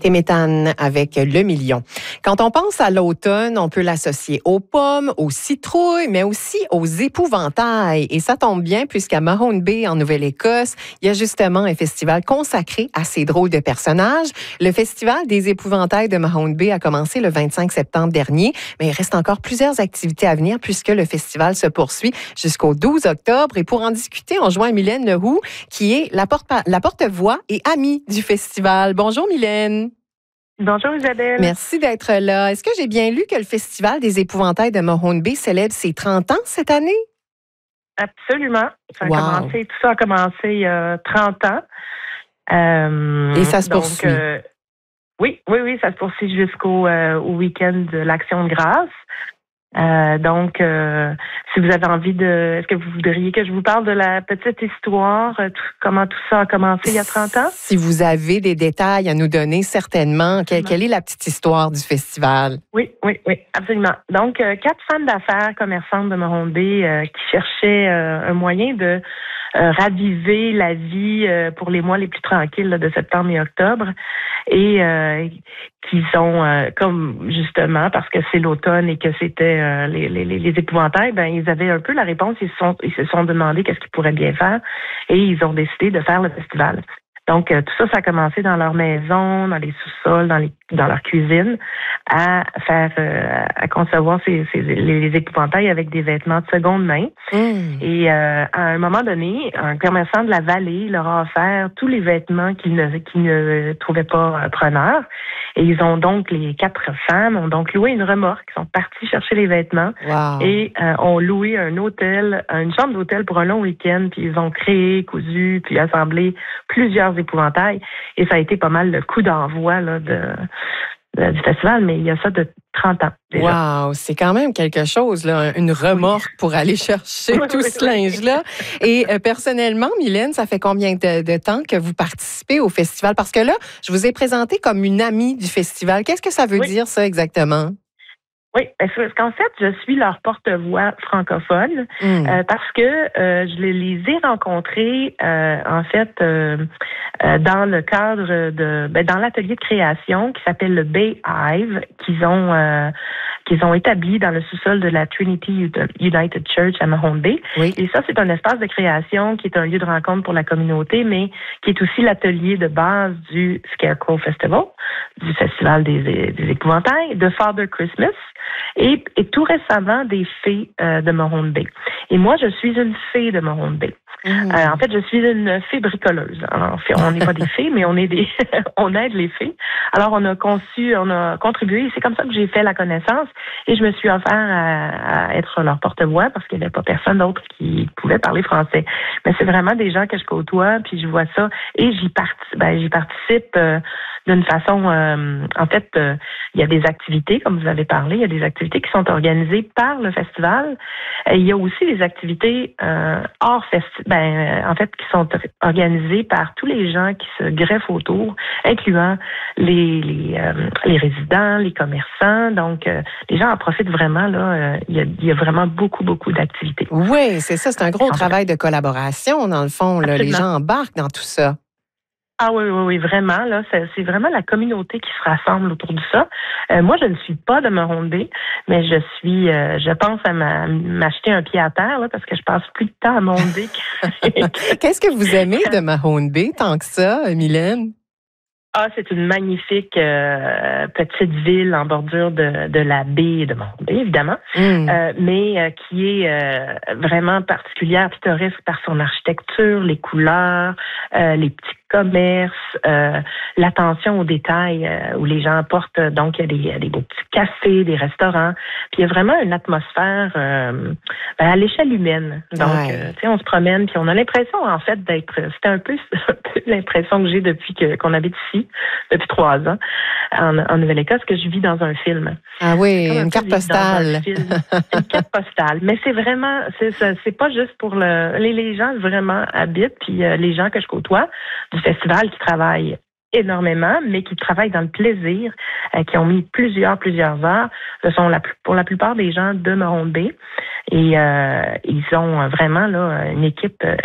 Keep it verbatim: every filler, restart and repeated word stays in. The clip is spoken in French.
Téméthane avec le million. Quand on pense à l'automne, on peut l'associer aux pommes, aux citrouilles, mais aussi aux épouvantails. Et ça tombe bien puisqu'à Mahone Bay, en Nouvelle-Écosse, il y a justement un festival consacré à ces drôles de personnages. Le Festival des épouvantails de Mahone Bay a commencé le vingt-cinq septembre dernier, mais il reste encore plusieurs activités à venir puisque le festival se poursuit jusqu'au douze octobre. Et pour en discuter, on joint Mylène Leroux, qui est la porte- la porte-voix et amie du festival. Bonjour Mylène. Bonjour Isabelle. Merci d'être là. Est-ce que j'ai bien lu que le Festival des épouvantails de Mahone Bay célèbre ses trente ans cette année? Absolument. Ça a Wow. commencé, tout ça a commencé il y a trente ans. Euh, Et ça se donc, poursuit. Euh, oui, oui, oui, ça se poursuit jusqu'au euh, au week-end de l'Action de grâce. Euh, donc, euh, si vous avez envie de... Est-ce que vous voudriez que je vous parle de la petite histoire, euh, tout, comment tout ça a commencé il y a trente ans? Si vous avez des détails à nous donner, certainement. Quelle, quelle est la petite histoire du festival? Oui, oui, oui, absolument. Donc, euh, quatre femmes d'affaires commerçantes de Mahone Bay euh, qui cherchaient euh, un moyen de euh, raviver la vie euh, pour les mois les plus tranquilles là, de septembre et octobre. Et euh, qui sont, euh, comme justement, parce que c'est l'automne et que c'était euh, les, les, les épouvantails, ben ils avaient un peu la réponse. Ils se sont, ils se sont demandé qu'est-ce qu'ils pourraient bien faire et ils ont décidé de faire le festival. Donc, euh, tout ça, ça a commencé dans leur maison, dans les sous-sols, dans, les, dans leur cuisine, à faire, euh, à concevoir ces, ces, les, les épouvantails avec des vêtements de seconde main. Mmh. Et euh, à un moment donné, un commerçant de la vallée leur a offert tous les vêtements qu'ils ne, qu'ils ne trouvaient pas euh, preneurs. Et ils ont donc, les quatre femmes ont donc loué une remorque, ils sont partis chercher les vêtements Wow. et euh, ont loué un hôtel, une chambre d'hôtel pour un long week-end, puis ils ont créé, cousu, puis assemblé plusieurs épouvantails. Et ça a été pas mal le coup d'envoi là, de, de, du festival, mais il y a ça de trente ans déjà. Wow, c'est quand même quelque chose, là, une remorque oui. pour aller chercher oui, tout oui, ce oui. linge-là. Et euh, personnellement, Mylène, ça fait combien de, de temps que vous participez au festival? Parce que là, je vous ai présenté comme une amie du festival. Qu'est-ce que ça veut oui. dire, ça, exactement? Oui, parce qu'en fait, je suis leur porte-voix francophone mmh. euh, parce que euh, je les, les ai rencontrés euh, en fait euh, euh, dans le cadre de ben, dans l'atelier de création qui s'appelle le Bay Hive qu'ils ont euh, qu'ils ont établi dans le sous-sol de la Trinity United Church à Mahone Bay. Oui. Et ça, c'est un espace de création qui est un lieu de rencontre pour la communauté, mais qui est aussi l'atelier de base du Scarecrow Festival, du Festival des, des épouvantails, de Father Christmas. Et, et tout récemment, des fées euh, de Mahone Bay. Et moi, je suis une fée de Mahone Bay. Mmh. Euh, en fait, je suis une fée bricoleuse. Alors, on n'est pas des fées, mais on est des, on aide les fées. Alors, on a conçu, on a contribué. C'est comme ça que j'ai fait la connaissance et je me suis offert à, à être leur porte-voix parce qu'il n'y avait pas personne d'autre qui pouvait parler français. Mais c'est vraiment des gens que je côtoie, puis je vois ça et j'y participe. Ben, j'y participe euh, d'une façon. Euh, en fait, euh, il y a des activités, comme vous avez parlé, il y a des activités qui sont organisées par le festival. Et il y a aussi des activités euh, hors festival. Ben, en fait, qui sont organisées par tous les gens qui se greffent autour, incluant les les, euh, les résidents, les commerçants. Donc, euh, les gens en profitent vraiment. Là, euh, il, y a, il y a vraiment beaucoup, beaucoup d'activités. Oui, c'est ça. C'est un gros travail de collaboration, dans le fond. Là. Les gens embarquent dans tout ça. Ah oui, oui, oui, vraiment. Là, c'est, c'est vraiment la communauté qui se rassemble autour de ça. Euh, moi, je ne suis pas de Mahone Bay, mais je suis, euh, je pense à ma, m'acheter un pied à terre là, parce que je passe plus de temps à Mahone Bay. Qu'est-ce que vous aimez de Mahone Bay tant que ça, Mylène? Ah, c'est une magnifique euh, petite ville en bordure de, de la baie de Mahone Bay, évidemment, mmh. euh, mais euh, qui est euh, vraiment particulière, pittoresque par son architecture, les couleurs, euh, les petits commerces, euh, l'attention aux détails euh, où les gens apportent. Donc, il y a des, il y a des beaux petits cafés, des restaurants. Puis, il y a vraiment une atmosphère euh, ben, à l'échelle humaine. Donc, ouais. euh, tu sais, on se promène, puis on a l'impression, en fait, d'être... C'était un peu, un peu l'impression que j'ai depuis que, qu'on habite ici, depuis trois ans, en, en Nouvelle-Écosse, que je vis dans un film. Ah oui, une carte postale. Une carte postale. Mais c'est vraiment... C'est, c'est pas juste pour le... Les, les gens vraiment habitent, puis euh, les gens que je côtoie du festival qui travaillent énormément, mais qui travaillent dans le plaisir, euh, qui ont mis plusieurs, plusieurs heures. Ce sont la, pour la plupart des gens de Mahone Bay. Et euh, ils ont vraiment là une équipe